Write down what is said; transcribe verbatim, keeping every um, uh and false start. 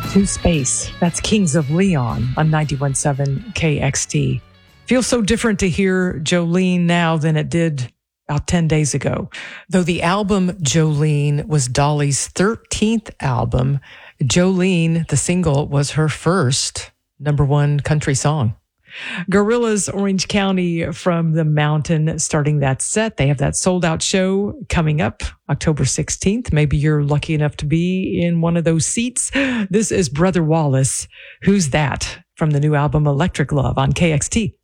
To Space. That's Kings of Leon on ninety-one point seven K X T. Feels so different to hear Jolene now than it did about ten days ago. Though the album Jolene was Dolly's thirteenth album, Jolene, the single, was her first number one country song. Gorillaz, Orange County from the Mountain, starting that set. They have that sold out show coming up October sixteenth. Maybe you're lucky enough to be in one of those seats. This is Brother Wallace. Who's That? From the new album Electric Love on K X T.